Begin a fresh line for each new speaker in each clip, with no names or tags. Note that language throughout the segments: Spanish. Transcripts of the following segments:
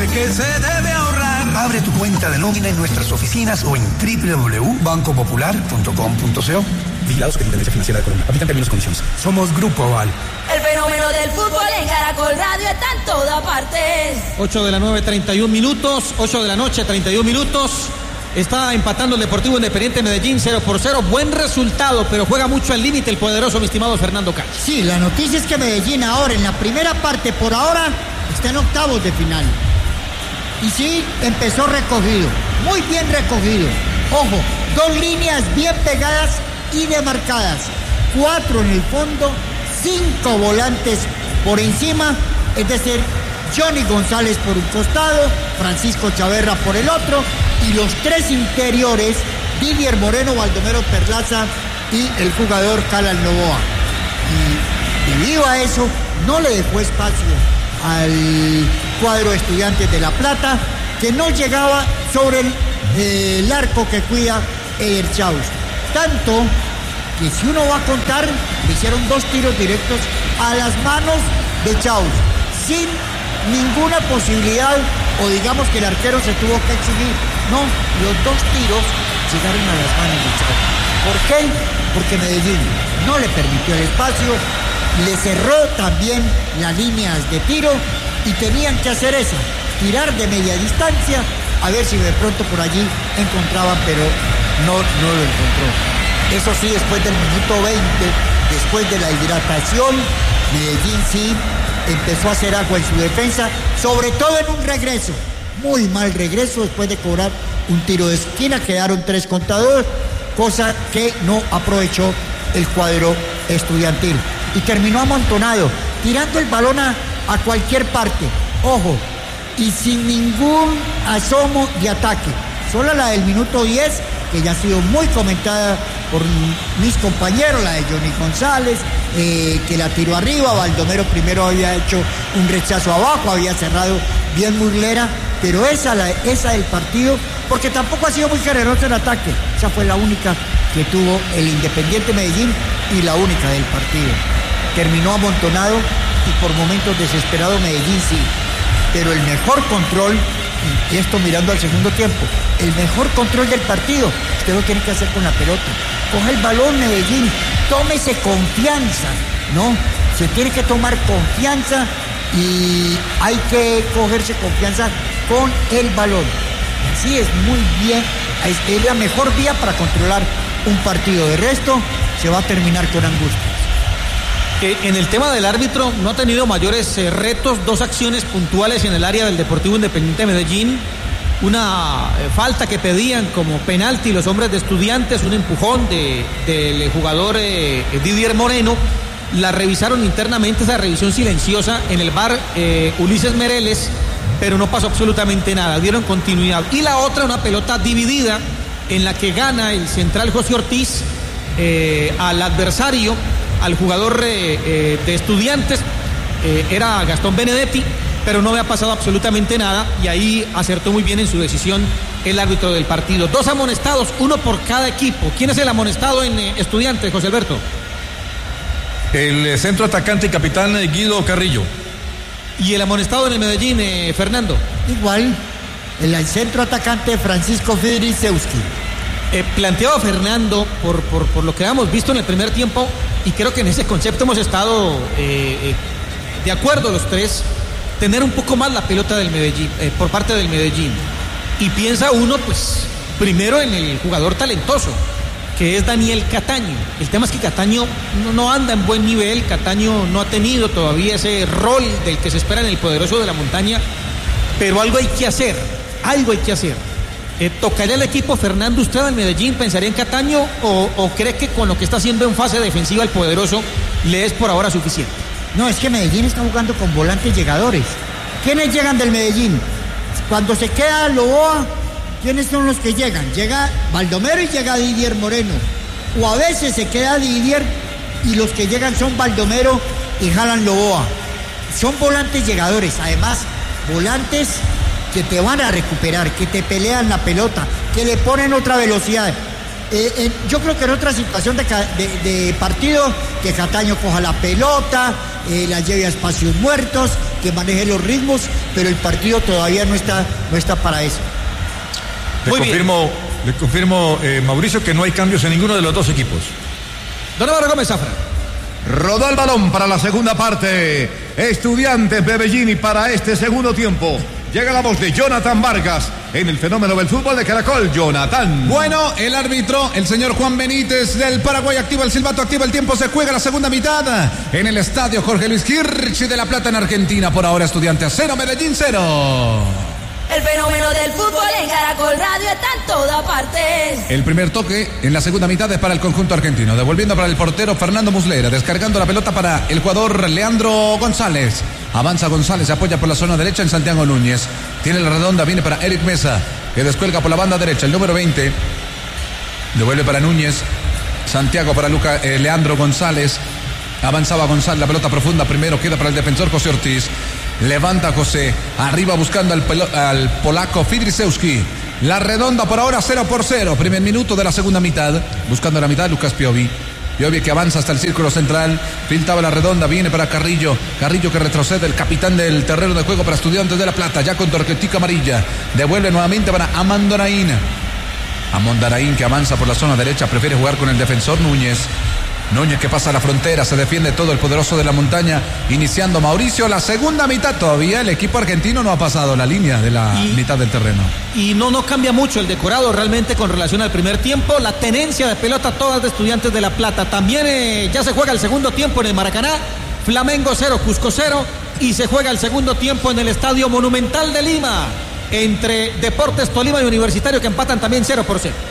Oye, ¿qué se debe ahorrar?
Abre tu cuenta de nómina en nuestras oficinas o en www.bancopopular.com.co.
Vigilados por Intendencia Financiera de Colombia. Aplican términos y condiciones.
Somos Grupo Aval.
El fenómeno del fútbol en Caracol Radio está en todas partes.
8 de la 9, 31 minutos. 8 de la noche, 31 minutos. Está empatando el Deportivo Independiente Medellín 0-0. Buen resultado, pero juega mucho al límite el poderoso, mi estimado Fernando Cacho.
Sí, la noticia es que Medellín ahora, en la primera parte, por ahora, está en octavos de final. Y sí, empezó recogido. Muy bien recogido. Ojo, 2 líneas bien pegadas y demarcadas. 4 en el fondo, 5 volantes por encima. Es decir, Johnny González por un costado, Francisco Chaverra por el otro, y los 3 interiores, Didier Moreno, Baldomero Perlaza y el jugador Calal Novoa. Y debido a eso, no le dejó espacio al cuadro Estudiantes de La Plata, que no llegaba sobre el arco que cuida Eder Chaus. Tanto que si uno va a contar, le hicieron 2 tiros directos a las manos de Chaus, sin ninguna posibilidad, o digamos que el arquero se tuvo que exigir. No, los 2 tiros llegaron a las manos de Chaus. ¿Por qué? Porque Medellín no le permitió el espacio, le cerró también las líneas de tiro y tenían que hacer eso, tirar de media distancia, a ver si de pronto por allí encontraban, pero no lo encontró. Eso sí, después del minuto 20, después de la hidratación, Medellín sí empezó a hacer agua en su defensa, sobre todo en un regreso, muy mal regreso, después de cobrar un tiro de esquina, quedaron 3 contra 2, cosa que no aprovechó el cuadro estudiantil. Y terminó amontonado, tirando el balón a cualquier parte, ojo, y sin ningún asomo de ataque. Solo la del minuto 10, que ya ha sido muy comentada por mis compañeros, la de Johnny González, que la tiró arriba. Baldomero primero había hecho un rechazo abajo, había cerrado bien Muslera, pero esa del partido, porque tampoco ha sido muy generoso en ataque. Esa fue la única que tuvo el Independiente Medellín y la única del partido. Terminó amontonado y por momentos desesperado Medellín, sí, pero el mejor control, y esto mirando al segundo tiempo, el mejor control del partido, usted lo tiene que hacer con la pelota. Coge el balón, Medellín, tómese confianza, ¿no? Se tiene que tomar confianza y hay que cogerse confianza con el balón. Así es, muy bien, es la mejor vía para controlar un partido. De resto, se va a terminar con angustia.
En el tema del árbitro no ha tenido mayores retos, 2 acciones puntuales en el área del Deportivo Independiente de Medellín, una falta que pedían como penalti los hombres de Estudiantes, un empujón del jugador Didier Moreno, la revisaron internamente, esa revisión silenciosa en el VAR, Ulises Mereles, pero no pasó absolutamente nada, dieron continuidad. Y la otra, una pelota dividida en la que gana el central José Ortiz al adversario, al jugador de Estudiantes, era Gastón Benedetti, pero no había pasado absolutamente nada y ahí acertó muy bien en su decisión el árbitro del partido. 2 amonestados, 1 por cada equipo. ¿Quién es el amonestado en Estudiantes, José Alberto?
El centro atacante y capitán Guido Carrillo.
¿Y el amonestado en el Medellín, Fernando?
Igual, el centro atacante Francisco Fidrisewski.
Planteado Fernando por lo que habíamos visto en el primer tiempo, y creo que en ese concepto hemos estado de acuerdo los 3, tener un poco más la pelota del Medellín, por parte del Medellín. Y piensa uno, pues, primero en el jugador talentoso, que es Daniel Cataño. El tema es que Cataño no anda en buen nivel, Cataño no ha tenido todavía ese rol del que se espera en el poderoso de la montaña, pero algo hay que hacer. ¿Tocaría el equipo Fernando usted al Medellín? ¿Pensaría en Cataño o cree que con lo que está haciendo en fase defensiva el poderoso le es por ahora suficiente?
No, es que Medellín está jugando con volantes llegadores. ¿Quiénes llegan del Medellín? Cuando se queda Loboa, ¿quiénes son los que llegan? Llega Baldomero y llega Didier Moreno. O a veces se queda Didier y los que llegan son Baldomero y Jalan Loboa. Son volantes llegadores, además, volantes que te van a recuperar, que te pelean la pelota, que le ponen otra velocidad. yo creo que en otra situación de partido, que Cataño coja la pelota, la lleve a espacios muertos, que maneje los ritmos, pero el partido todavía no está para eso.
Le confirmo, Mauricio, que no hay cambios en ninguno de los dos equipos.
Don Álvaro Gómez Zafra.
Rodó el balón para la segunda parte. Estudiantes Medellín, y para este segundo tiempo llega la voz de Jonathan Vargas en el fenómeno del fútbol de Caracol. Jonathan.
Bueno, el árbitro, el señor Juan Benítez del Paraguay, activa el silbato, activa el tiempo, se juega la segunda mitad en el estadio Jorge Luis Kirchner de La Plata en Argentina. Por ahora Estudiantes 0, Medellín 0.
El fenómeno del fútbol en Caracol Radio está en toda parte.
El primer toque en la segunda mitad es para el conjunto argentino. Devolviendo para el portero Fernando Muslera. Descargando la pelota para el jugador Leandro González. Avanza González, se apoya por la zona derecha en Santiago Núñez. Tiene la redonda, viene para Eric Mesa, que descuelga por la banda derecha, el número 20. Devuelve para Núñez. Santiago para Leandro González. Avanzaba González, la pelota profunda primero, queda para el defensor José Ortiz. Levanta José, arriba buscando al polaco Fidrisewski. La redonda por ahora 0-0. Primer minuto de la segunda mitad. Buscando la mitad Lucas Piovi. Piovi que avanza hasta el círculo central. Pintaba la redonda, viene para Carrillo. Carrillo que retrocede, el capitán del terreno de juego para Estudiantes de La Plata. Ya con tarjetica amarilla. Devuelve nuevamente para Amondaraín. Amondaraín que avanza por la zona derecha. Prefiere jugar con el defensor Núñez. Núñez que pasa a la frontera, se defiende todo el poderoso de la montaña, iniciando Mauricio la segunda mitad. Todavía el equipo argentino no ha pasado la línea de la mitad del terreno.
Y no cambia mucho el decorado realmente con relación al primer tiempo. La tenencia de pelota todas de Estudiantes de La Plata. También ya se juega el segundo tiempo en el Maracaná. Flamengo 0, Cusco 0. Y se juega el segundo tiempo en el Estadio Monumental de Lima, entre Deportes Tolima y Universitario, que empatan también 0-0.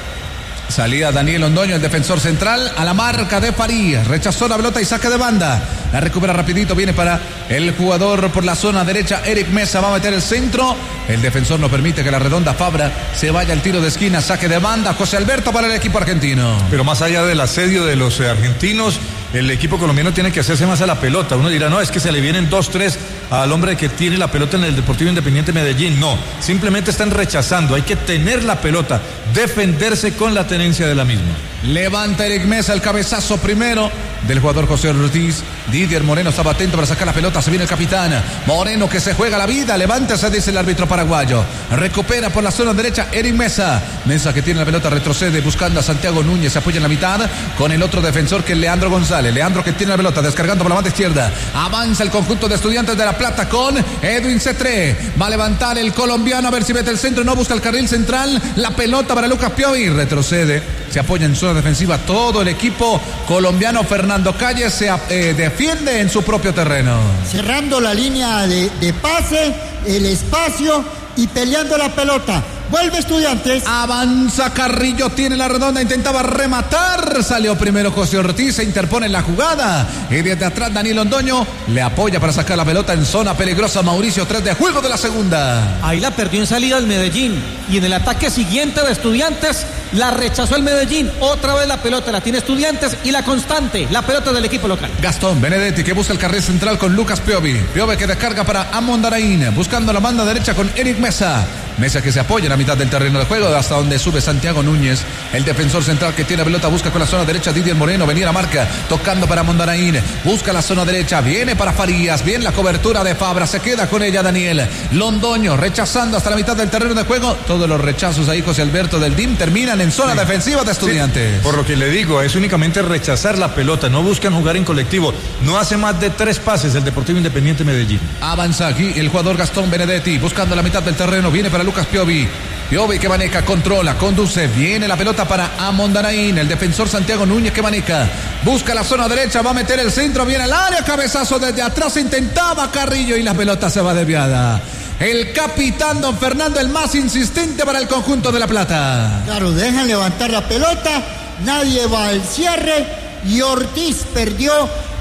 Salía Daniel Londoño, el defensor central, a la marca de Farías. Rechazó la pelota y saque de banda. La recupera rapidito, viene para el jugador por la zona derecha. Eric Mesa va a meter el centro. El defensor no permite que la redonda Fabra se vaya al tiro de esquina. Saque de banda, José Alberto para el equipo argentino.
Pero más allá del asedio de los argentinos, el equipo colombiano tiene que hacerse más a la pelota. Uno dirá, no, es que se le vienen 2-3 al hombre que tiene la pelota en el Deportivo Independiente Medellín. No, simplemente están rechazando. Hay que tener la pelota, defenderse con la tenencia de la misma.
Levanta Eric Mesa, el cabezazo primero del jugador José Ortiz. Didier Moreno estaba atento para sacar la pelota. Se viene el capitán Moreno que se juega la vida. Levántase, dice el árbitro paraguayo. Recupera por la zona derecha Eric Mesa. Mesa que tiene la pelota, retrocede buscando a Santiago Núñez. Se apoya en la mitad con el otro defensor que es Leandro González. Leandro que tiene la pelota, descargando por la banda izquierda. Avanza el conjunto de Estudiantes de La Plata con Edwin Cetré. Va a levantar el colombiano a ver si mete el centro. No busca el carril central. La pelota para Lucas Piovi. Retrocede. Se apoya en zona defensiva todo el equipo colombiano. Fernando Calle se defiende en su propio terreno.
Cerrando la línea de pase, el espacio y peleando la pelota. Vuelve Estudiantes.
Avanza Carrillo, tiene la redonda, intentaba rematar. Salió primero José Ortiz, se interpone en la jugada. Y desde atrás Daniel Londoño le apoya para sacar la pelota en zona peligrosa. Mauricio, 3 de juego de la segunda.
Ahí la perdió en salida el Medellín. Y en el ataque siguiente de Estudiantes la rechazó el Medellín. Otra vez la pelota la tiene Estudiantes y la constante, la pelota del equipo local.
Gastón Benedetti que busca el carril central con Lucas Piovi. Piovi que descarga para Amondaraín, buscando la banda derecha con Eric Mesa. Mesa que se apoya en la mitad del terreno de juego, hasta donde sube Santiago Núñez. El defensor central que tiene pelota busca con la zona derecha Didier Moreno. Venía la marca, tocando para Mondaraín. Busca la zona derecha, viene para Farías. Bien la cobertura de Fabra, se queda con ella Daniel Londoño, rechazando hasta la mitad del terreno de juego. Todos los rechazos ahí, José Alberto del DIM, terminan en zona defensiva de Estudiantes.
Sí, por lo que le digo, es únicamente rechazar la pelota, no buscan jugar en colectivo. No hace más de 3 pases el Deportivo Independiente Medellín.
Avanza aquí el jugador Gastón Benedetti, buscando la mitad del terreno, viene para Lucas Piovi. Piovi que maneja, controla, conduce, viene la pelota para Amondaraín, el defensor Santiago Núñez que maneja, busca la zona derecha, va a meter el centro, viene al área, cabezazo desde atrás, intentaba Carrillo y la pelota se va desviada. El capitán don Fernando, el más insistente para el conjunto de La Plata.
Claro, dejan levantar la pelota, nadie va al cierre y Ortiz perdió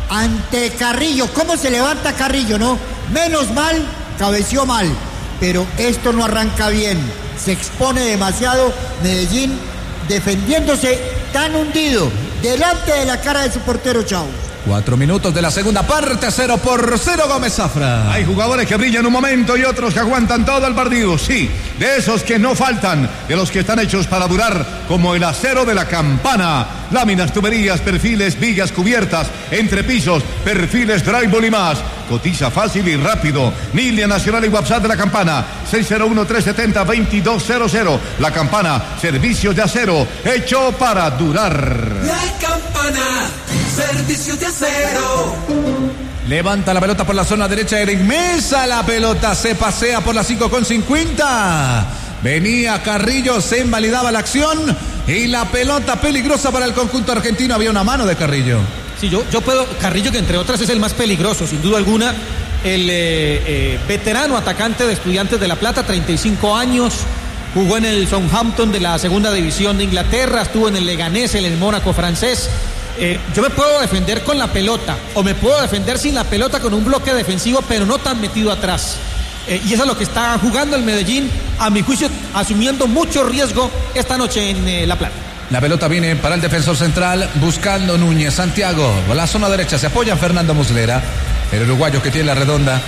ante Carrillo. ¿Cómo se levanta Carrillo, no? Menos mal, cabeció mal, pero esto no arranca bien. Se expone demasiado Medellín defendiéndose tan hundido delante de la cara de su portero Chao.
4 minutos de la segunda parte, 0-0 Gómez Zafra.
Hay jugadores que brillan un momento y otros que aguantan todo el partido. Sí, de esos que no faltan, de los que están hechos para durar, como el acero de la Campana. Láminas, tuberías, perfiles, vigas, cubiertas, entrepisos, perfiles, drywall y más. Cotiza fácil y rápido. Nilia Nacional y WhatsApp de la Campana, 601-370-2200. La Campana, servicios de acero, hecho para durar.
La Campana, servicios de acero.
Levanta la pelota por la zona derecha, Eric Mesa. La pelota se pasea por la 5,50. Venía Carrillo, se invalidaba la acción y la pelota peligrosa para el conjunto argentino. Había una mano de Carrillo.
Sí, yo puedo, Carrillo, que entre otras es el más peligroso, sin duda alguna, el veterano atacante de Estudiantes de La Plata, 35 años, jugó en el Southampton de la segunda división de Inglaterra, estuvo en el Leganés, en el Mónaco francés. Yo me puedo defender con la pelota, o me puedo defender sin la pelota con un bloque defensivo, pero no tan metido atrás. Y eso es lo que está jugando el Medellín, a mi juicio, asumiendo mucho riesgo esta noche en La Plata.
La pelota viene para el defensor central, buscando Núñez. Santiago, por la zona derecha, se apoya Fernando Muslera, el uruguayo que tiene la redonda.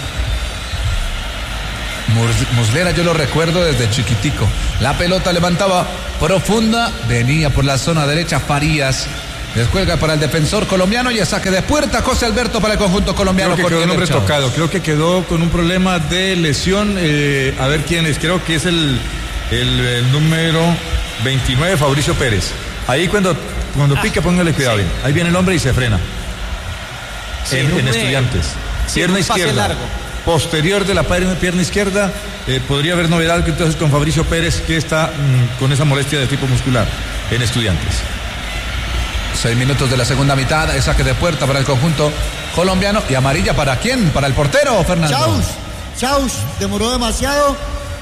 Muslera yo lo recuerdo desde chiquitico. La pelota levantaba profunda, venía por la zona derecha Farías. Descuelga para el defensor colombiano y el saque de puerta. José Alberto para el conjunto colombiano.
Creo que quedó un hombre tocado, creo que quedó con un problema de lesión. A ver quién es, creo que es el número 29, Fabricio Pérez. Ahí cuando pique, póngale cuidado bien. Ahí viene el hombre y se frena. Sí, en Estudiantes. Pierna izquierda. Largo. Posterior de la pierna izquierda, podría haber novedad entonces con Fabricio Pérez, que está con esa molestia de tipo muscular en Estudiantes.
6 minutos de la segunda mitad, el saque de puerta para el conjunto colombiano. ¿Y amarilla para quién? ¿Para el portero, Fernando?
Chaus, demoró demasiado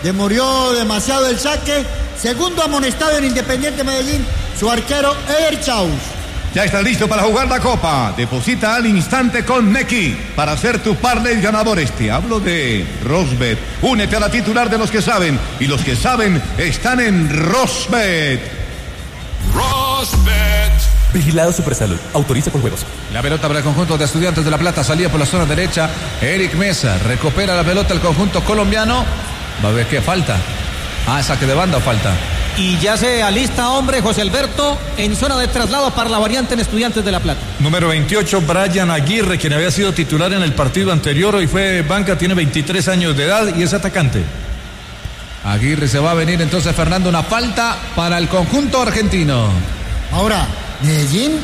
el saque. Segundo amonestado en Independiente Medellín, su arquero Eder Chaus.
Ya está listo para jugar la Copa. Deposita al instante con Neki para hacer tu parlay ganadores. Te hablo de Rosbet. Únete a la titular de los que saben, y los que saben están en Rosbet.
Rosbet. Vigilado Supersalud. Autoriza con juegos.
La pelota para el conjunto de Estudiantes de La Plata. Salía por la zona derecha. Eric Mesa recupera la pelota el conjunto colombiano. Va a ver qué falta. Saque de banda o falta.
Y ya se alista, hombre, José Alberto, en zona de traslado para la variante en Estudiantes de La Plata.
Número 28, Brian Aguirre, quien había sido titular en el partido anterior, hoy fue banca, tiene 23 años de edad y es atacante.
Aguirre se va a venir entonces, Fernando, una falta para el conjunto argentino.
Ahora, Medellín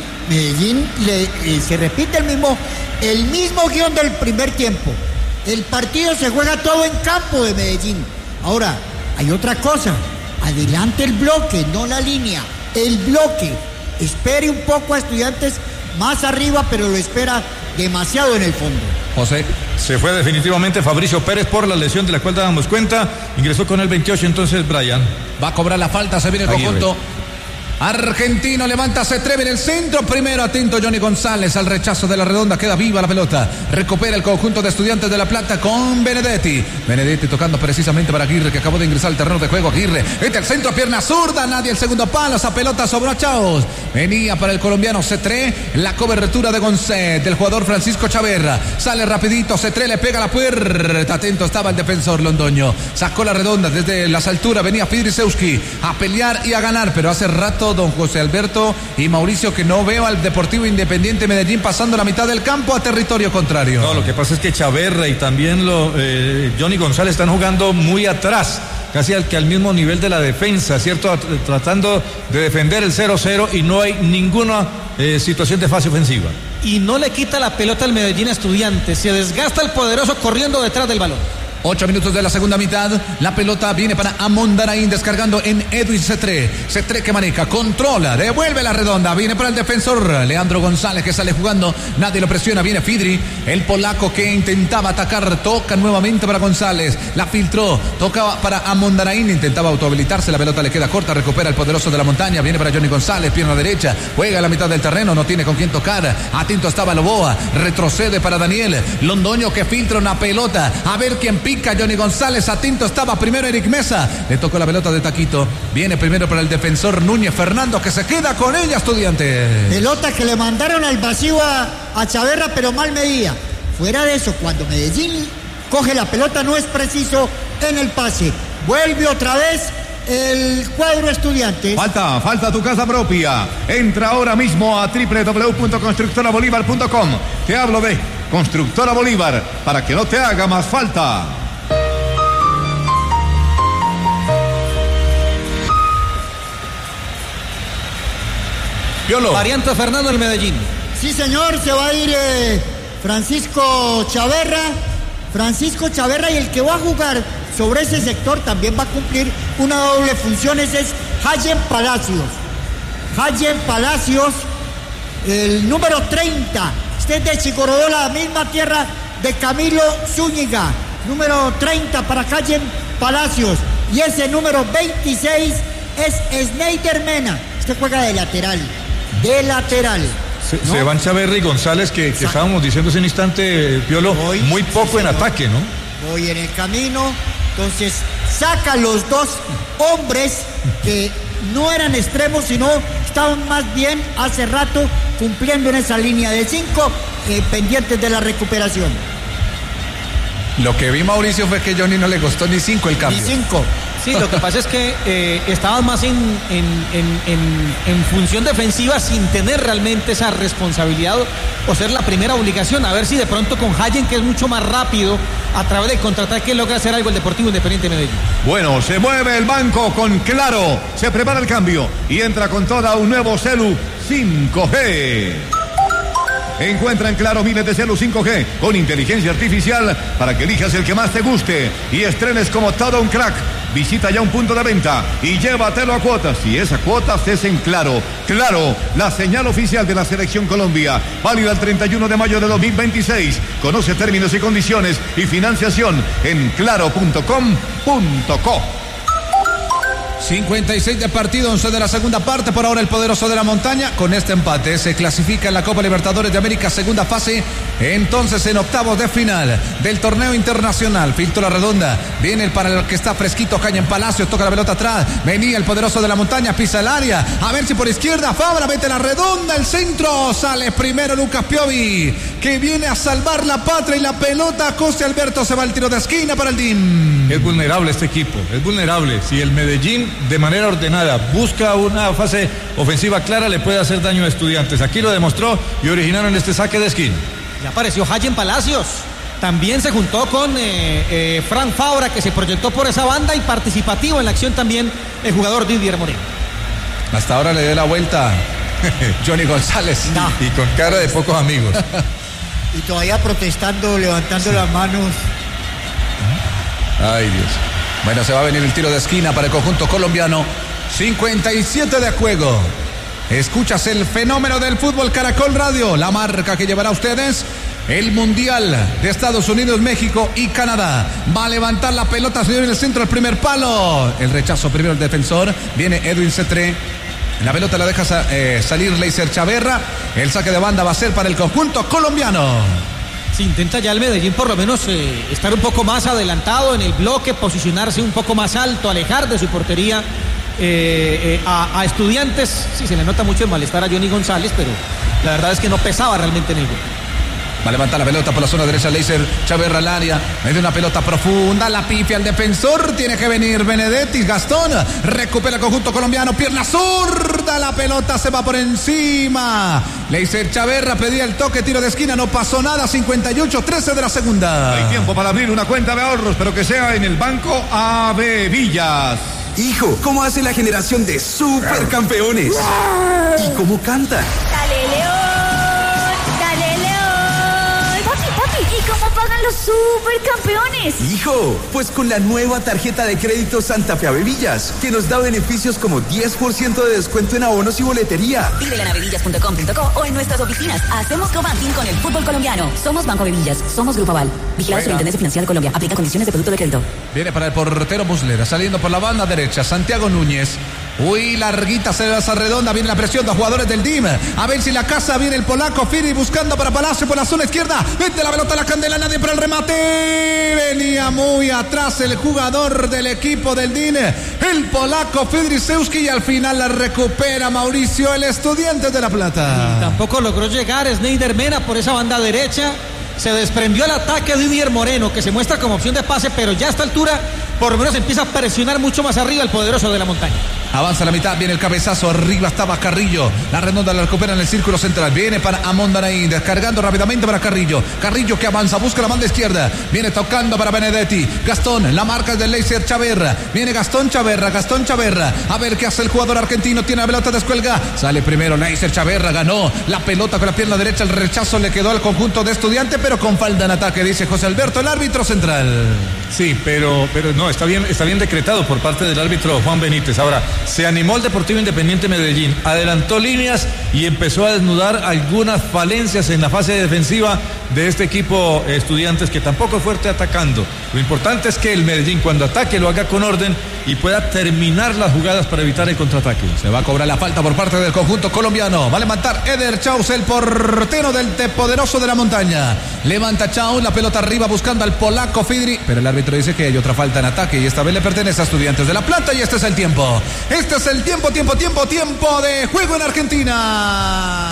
se repite el mismo guión del primer tiempo. El partido se juega todo en campo de Medellín. Ahora, hay otra cosa. Adelante el bloque, no la línea. El bloque. Espere un poco a Estudiantes más arriba, pero lo espera demasiado en el fondo.
José.
Se fue definitivamente Fabricio Pérez por la lesión de la cual dábamos cuenta. Ingresó con el 28, entonces Brian.
Va a cobrar la falta, se viene el conjunto argentino, levanta, se atreve en el centro, primero atento Johnny González al rechazo de la redonda, queda viva la pelota, recupera el conjunto de Estudiantes de La Plata con Benedetti tocando precisamente para Aguirre, que acabó de ingresar al terreno de juego. Aguirre, el centro, pierna zurda, nadie el segundo palo, esa pelota sobró a Chaos, venía para el colombiano Cetré, la cobertura de González, del jugador Francisco Chaverra, sale rapidito, Cetré le pega la puerta, atento estaba el defensor Londoño, sacó la redonda desde las alturas, venía Fidrisewski a pelear y a ganar, pero hace rato don José Alberto y Mauricio que no veo al Deportivo Independiente Medellín pasando la mitad del campo a territorio contrario.
No, lo que pasa es que Chaverra y también Johnny González están jugando muy atrás, casi al mismo nivel de la defensa, ¿cierto? Tratando de defender el 0-0 y no hay ninguna situación de fase ofensiva.
Y no le quita la pelota al Medellín a Estudiantes, se desgasta el poderoso corriendo detrás del balón.
8 minutos de la segunda mitad, la pelota viene para Amondarain, descargando en Edwin Cetré. Cetré que maneja, controla, devuelve la redonda, viene para el defensor Leandro González que sale jugando, nadie lo presiona, viene Fidri, el polaco que intentaba atacar, toca nuevamente para González, la filtró, toca para Amondarain, intentaba autohabilitarse, la pelota le queda corta, recupera el poderoso de la montaña, viene para Johnny González, pierna derecha, juega a la mitad del terreno, no tiene con quién tocar, atento estaba Loboa, retrocede para Daniel Londoño que filtra una pelota, a ver quién pica. pica Johnny González, a tinto estaba primero Eric Mesa, le tocó la pelota de taquito, viene primero para el defensor Núñez Fernando, que se queda con ella, Estudiantes.
Pelota que le mandaron al vacío a Chaverra, pero mal medida. Fuera de eso, cuando Medellín coge la pelota no es preciso en el pase. Vuelve otra vez el cuadro Estudiantes.
Falta tu casa propia. Entra ahora mismo a www.constructorabolívar.com. Te hablo de Constructora Bolívar para que no te haga más falta.
Piolo.
Variante Fernando el Medellín.
Sí, señor, se va a ir Francisco Chaverra, y el que va a jugar sobre ese sector también va a cumplir una doble función, ese es Hayen Palacios, el número 30, este es de Chicorodó, la misma tierra de Camilo Zúñiga, número 30 para Hayen Palacios, y ese número 26 es Sneider Mena, este juega de lateral.
Se van Chaverra y González, que estábamos diciendo hace un instante, Piolo, muy poco en ataque, ¿no?
Voy en el camino, entonces saca los dos hombres que no eran extremos, sino estaban más bien hace rato cumpliendo en esa línea de 5, pendientes de la recuperación.
Lo que vi, Mauricio, fue que Johnny no le costó ni 5 el cambio.
Ni 5.
Sí, lo que pasa es que estaban más en función defensiva sin tener realmente esa responsabilidad o ser la primera obligación. A ver si de pronto con Hayen, que es mucho más rápido, a través del contraataque logra hacer algo el Deportivo Independiente de Medellín.
Bueno, se mueve el banco con Claro. Se prepara el cambio y entra con toda un nuevo celu 5G. Encuentra en Claro miles de celu 5G con inteligencia artificial para que elijas el que más te guste y estrenes como todo un crack. Visita ya un punto de venta y llévatelo a cuotas. Y esa cuotas es en Claro. Claro, la señal oficial de la Selección Colombia. Válida el 31 de mayo de 2026. Conoce términos y condiciones y financiación en claro.com.co.
56 de partido, 11 de la segunda parte. Por ahora el poderoso de la montaña con este empate se clasifica en la Copa Libertadores de América, segunda fase. Entonces en octavos de final del torneo internacional. Filtro la redonda, viene para el que está fresquito, Hayen Palacios, toca la pelota atrás, venía el poderoso de la montaña, pisa el área, a ver si por izquierda Fabra mete la redonda, el centro, sale primero Lucas Piovi, que viene a salvar la patria y la pelota. José Alberto se va al tiro de esquina para el DIM.
Es vulnerable este equipo, es vulnerable. Si el Medellín de manera ordenada busca una fase ofensiva clara, le puede hacer daño a Estudiantes. Aquí lo demostró y originaron este saque de esquina.
Ya apareció Hayen Palacios. También se juntó con Frank Fabra, que se proyectó por esa banda, y participativo en la acción también el jugador Didier Moreno.
Hasta ahora le dio la vuelta Johnny González.
No.
Y con cara de pocos amigos.
Y todavía protestando, levantando las manos.
Ay, Dios. Bueno, se va a venir el tiro de esquina para el conjunto colombiano. 57 de juego. Escuchas el fenómeno del fútbol, Caracol Radio, la marca que llevará a ustedes el Mundial de Estados Unidos, México y Canadá. Va a levantar la pelota, señor, en el centro, el primer palo. El rechazo primero el defensor. Viene Edwin Cetré. La pelota la deja salir Leiser Chaverra. El saque de banda va a ser para el conjunto colombiano.
Se intenta ya el Medellín por lo menos estar un poco más adelantado en el bloque, posicionarse un poco más alto, alejar de su portería a Estudiantes. Sí, se le nota mucho el malestar a Johnny González, pero la verdad es que no pesaba realmente en el gol.
Va a levantar la pelota por la zona derecha, Leiser Chaverra al área, mete una pelota profunda, la pifia al defensor, tiene que venir Benedetti, Gastón, recupera el conjunto colombiano, pierna zurda, la pelota se va por encima. Leiser Chaverra pedía el toque, tiro de esquina, no pasó nada, 58-13 de la segunda.
Hay tiempo para abrir una cuenta de ahorros, pero que sea en el Banco AB Villas.
Hijo, ¿cómo hace la generación de supercampeones? ¿Y cómo canta?
Dale León, dale León. Papi, ¿y cómo pagan los supercampeones?
Hijo, pues con la nueva tarjeta de crédito Santa Fe Avevillas, que nos da beneficios como 10% de descuento en abonos y boletería.
Pídela en avevillas.com.co o en nuestras oficinas. Hacemos co-banking con el fútbol colombiano. Somos Banco Avevillas, somos Grupo Aval. Vigilado Superintendencia Financiera de Colombia. Aplica condiciones de producto de crédito.
Viene para el portero Muslera, saliendo por la banda derecha, Santiago Núñez. Uy, larguita se va esa redonda, viene la presión de los jugadores del DIM. A ver si la casa viene el polaco, Firi buscando para Palacio por la zona izquierda. Vete la pelota a la candela, nadie para el remate. Venía muy atrás el jugador del equipo del DIN, el polaco Fidrisewski, y al final la recupera Mauricio, el Estudiantes de La Plata.
Y tampoco logró llegar Sneijder Mena por esa banda derecha. Se desprendió el ataque de Didier Moreno, que se muestra como opción de pase, pero ya a esta altura por lo menos empieza a presionar mucho más arriba el poderoso de la montaña.
Avanza la mitad, viene el cabezazo, arriba estaba Carrillo, la redonda la recupera en el círculo central, viene para Amondarain, descargando rápidamente para Carrillo, Carrillo que avanza, busca la banda izquierda, viene tocando para Benedetti, Gastón, la marca es de Leiser Chaverra, viene Gastón Chaverra, a ver qué hace el jugador argentino, tiene la pelota, descuelga, sale primero Leiser Chaverra, ganó la pelota con la pierna derecha, el rechazo le quedó al conjunto de Estudiantes, pero con falta en ataque, dice José Alberto, el árbitro central.
Sí, pero no, está bien decretado por parte del árbitro Juan Benítez. Ahora, se animó el Deportivo Independiente Medellín, adelantó líneas y empezó a desnudar algunas falencias en la fase defensiva de este equipo Estudiantes, que tampoco es fuerte atacando. Lo importante es que el Medellín, cuando ataque, lo haga con orden y pueda terminar las jugadas para evitar el contraataque.
Se va a cobrar la falta por parte del conjunto colombiano. Va a levantar Eder Chaus, el portero del poderoso de la montaña. Levanta Chaus, la pelota arriba buscando al polaco Fidri, pero el árbitro dice que hay otra falta en ataque y esta vez le pertenece a Estudiantes de La Plata, y este es el tiempo. Este es el tiempo de juego en Argentina.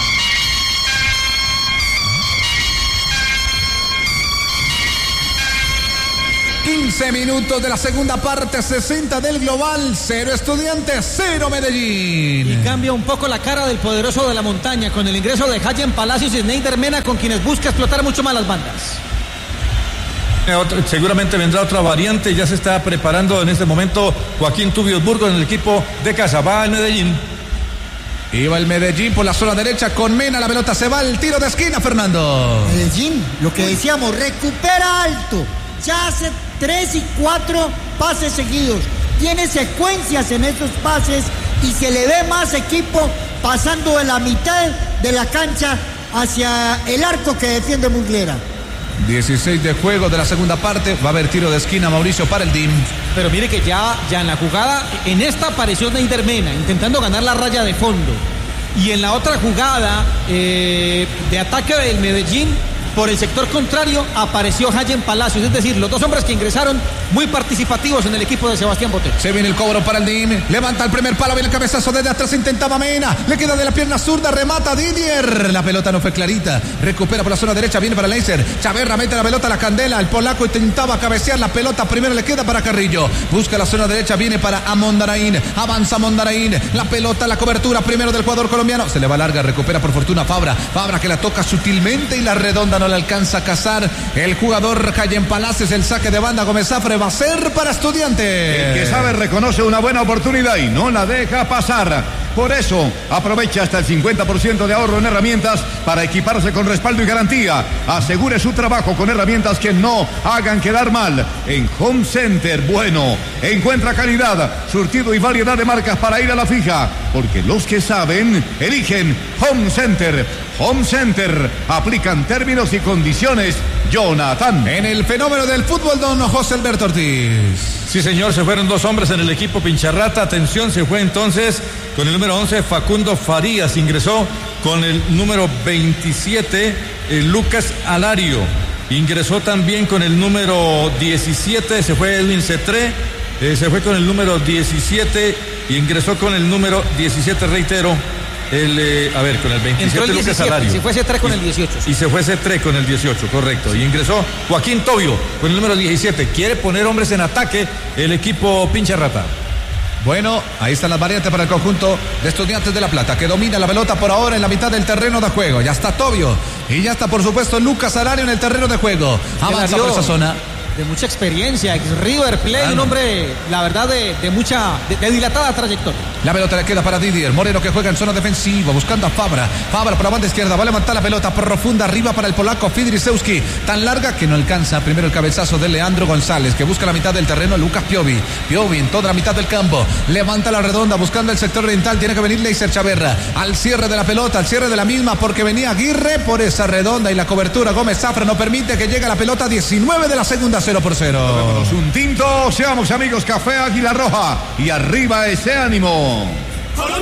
...15 minutos de la segunda parte, 60 del global, 0 Estudiantes, 0 Medellín.
Y cambia un poco la cara del poderoso de la montaña con el ingreso de Hayen Palacios y Sneijder Mena, con quienes busca explotar mucho más las bandas.
Seguramente vendrá otra variante, ya se está preparando en este momento Joaquín Tubios Burgos en el equipo de casa. Va el Medellín.
Iba el Medellín por la zona derecha con Mena, la pelota se va al tiro de esquina, Fernando.
Medellín, lo que decíamos, recupera alto. Ya hace 3 y 4 pases seguidos. Tiene secuencias en esos pases y se le ve más equipo pasando de la mitad de la cancha hacia el arco que defiende Muslera.
16 de juego de la segunda parte. Va a haber tiro de esquina, Mauricio, para el DIM.
Pero mire que ya en la jugada, en esta apareció Sneijder Mena intentando ganar la raya de fondo. Y en la otra jugada de ataque del Medellín, por el sector contrario, apareció Hayen Palacios. Es decir, los dos hombres que ingresaron muy participativos en el equipo de Sebastián Botero.
Se viene el cobro para el DIM. Levanta el primer palo, viene el cabezazo desde atrás, intentaba Mena. Le queda de la pierna zurda, remata Didier. La pelota no fue clarita. Recupera por la zona derecha, viene para Leiser. Chaverra mete la pelota a la candela. El polaco intentaba cabecear la pelota. Primero le queda para Carrillo. Busca la zona derecha, viene para Amondarain. Avanza Amondarain. La pelota, la cobertura primero del jugador colombiano. Se le va larga, recupera por fortuna Fabra. Fabra que la toca sutilmente y la redonda no le alcanza a cazar el jugador Hayen Palacios. El saque de banda Gómez Zafre va a ser para Estudiantes.
El que sabe reconoce una buena oportunidad y no la deja pasar. Por eso aprovecha hasta el 50% de ahorro en herramientas para equiparse con respaldo y garantía. Asegure su trabajo con herramientas que no hagan quedar mal. En Home Center, bueno, encuentra calidad, surtido y variedad de marcas para ir a la fija, porque los que saben eligen Home Center. Home Center, aplican términos y condiciones. Jonathan.
En el fenómeno del fútbol, don José Alberto Ortiz.
Sí, señor, se fueron dos hombres en el equipo Pincharrata. Atención, se fue entonces con el número 11 Facundo Farías. Ingresó con el número 27 Lucas Alario. Ingresó también con el número 17, se fue Edwin Cetré. Se fue con el número 17 y ingresó con el número 17, reitero. Con el 27
el
Lucas Alario.
Se fue C3 con el 18.
Sí. Y se fue C3 con el 18, correcto. Y ingresó Joaquín Tobio con el número 17. Quiere poner hombres en ataque el equipo Pincharrata.
Bueno, ahí están las variantes para el conjunto de Estudiantes de La Plata, que domina la pelota por ahora en la mitad del terreno de juego. Ya está Tobio y ya está, por supuesto, Lucas Alario en el terreno de juego. Avanza por esa zona.
De mucha experiencia, ex River Plate, un hombre, la verdad, de dilatada trayectoria.
La pelota le queda para Didier Moreno, que juega en zona defensiva, buscando a Fabra. Fabra por la banda izquierda, va a levantar la pelota profunda arriba para el polaco Fidrisewski, tan larga que no alcanza. Primero el cabezazo de Leandro González, que busca la mitad del terreno. Lucas Piovi en toda la mitad del campo, levanta la redonda buscando el sector oriental. Tiene que venir Leiser Chaverra al cierre de la pelota, al cierre de la misma, porque venía Aguirre por esa redonda y la cobertura Gómez Zafra no permite que llegue la pelota. 19 de la segunda, 0-0.
Tomémonos un tinto, seamos amigos. Café Águila Roja y arriba ese ánimo.